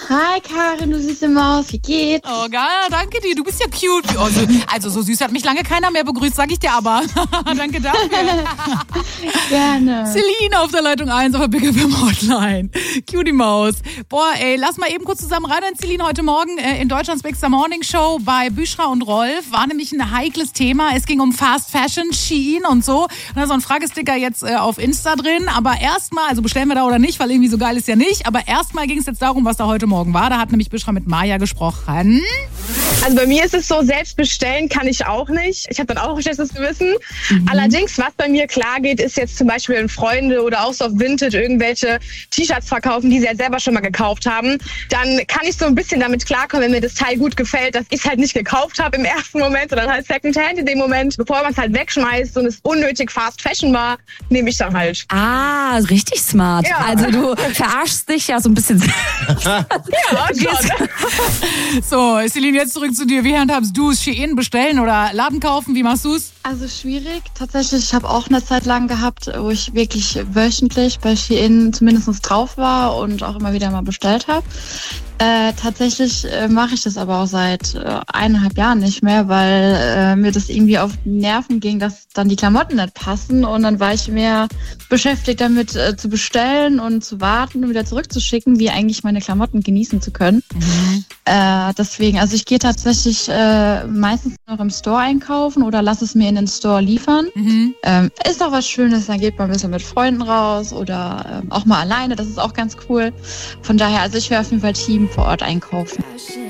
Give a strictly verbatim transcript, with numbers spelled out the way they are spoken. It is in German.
Hi Karin, du süße Maus, wie geht's? Oh, geil, danke dir, du bist ja cute. Also, also so süß hat mich lange keiner mehr begrüßt, sag ich dir aber. Danke dafür. Gerne. Celine auf der Leitung eins auf der Big F M Hotline. Cutie Maus. Boah, ey, lass mal eben kurz zusammen rein. Celine, heute Morgen äh, in Deutschlands Big Star Morning Show bei Büschra und Rolf war nämlich ein heikles Thema. Es ging um Fast Fashion, Shein und so. Und da ist so ein Fragesticker jetzt äh, auf Insta drin. Aber erstmal, also bestellen wir da oder nicht, weil irgendwie so geil ist ja nicht. Aber erstmal ging es jetzt darum, was da heute Morgen war. Da hat nämlich Büschra mit Maja gesprochen. Also bei mir ist es so, selbst bestellen kann ich auch nicht. Ich habe dann auch ein schlechtes Gewissen. Mhm. Allerdings, was bei mir klar geht, ist jetzt zum Beispiel, wenn Freunde oder auch so auf Vintage irgendwelche T-Shirts verkaufen, die sie halt selber schon mal gekauft haben. Dann kann ich so ein bisschen damit klarkommen, wenn mir das Teil gut gefällt, dass ich es halt nicht gekauft habe im ersten Moment, sondern halt Secondhand in dem Moment. Bevor man es halt wegschmeißt und es unnötig Fast Fashion war, nehme ich dann halt. Ah, richtig smart. Ja. Also du verarschst dich ja so ein bisschen. Ja, schon. So, Celine, jetzt zurück zu dir. Wie handhabst du es? Shein bestellen oder Laden kaufen? Wie machst du es? Also schwierig. Tatsächlich, ich habe auch eine Zeit lang gehabt, wo ich wirklich wöchentlich bei Shein zumindest drauf war und auch immer wieder mal bestellt habe. Äh, tatsächlich äh, mache ich das aber auch seit äh, eineinhalb Jahren nicht mehr, weil äh, mir das irgendwie auf die Nerven ging, dass dann die Klamotten nicht passen und dann war ich mehr beschäftigt damit äh, zu bestellen und zu warten und wieder zurückzuschicken, wie eigentlich meine Klamotten genießen zu können. Mhm. Äh, deswegen, also ich gehe tatsächlich äh, meistens noch im Store einkaufen oder lasse es mir in den Store liefern. Mhm. Ähm, ist auch was Schönes, dann geht man ein bisschen mit Freunden raus oder äh, auch mal alleine, das ist auch ganz cool. Von daher, also ich wäre auf jeden Fall Team vor Ort einkaufen.